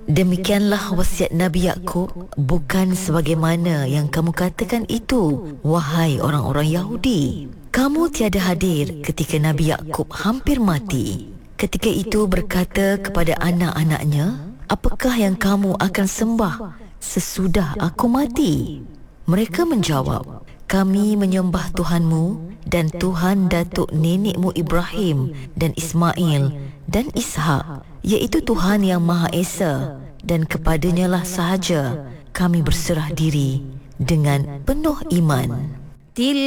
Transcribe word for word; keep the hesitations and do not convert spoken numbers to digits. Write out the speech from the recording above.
Demikianlah wasiat Nabi Yakub, bukan sebagaimana yang kamu katakan itu, wahai orang-orang Yahudi. Kamu tiada hadir ketika Nabi Yakub hampir mati. Ketika itu berkata kepada anak-anaknya, apakah yang kamu akan sembah sesudah aku mati? Mereka menjawab, kami menyembah Tuhanmu dan Tuhan datuk nenekmu Ibrahim dan Ismail dan Ishak, iaitu Tuhan yang Maha Esa, dan kepadanya lah sahaja kami berserah diri dengan penuh iman.